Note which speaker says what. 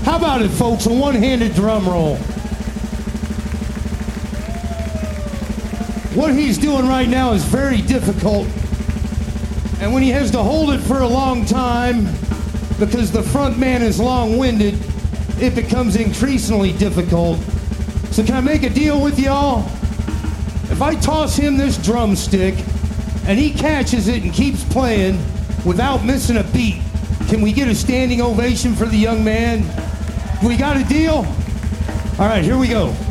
Speaker 1: How about it, folks? A one-handed drum roll. What he's doing right now is very difficult. And when he has to hold it for a long time, because the front man is long-winded, it becomes increasingly difficult. So can I make a deal with y'all? If I toss him this drumstick and he catches it and keeps playing without missing a beat, can we get a standing ovation for the young man? We got a deal? All right, here we go.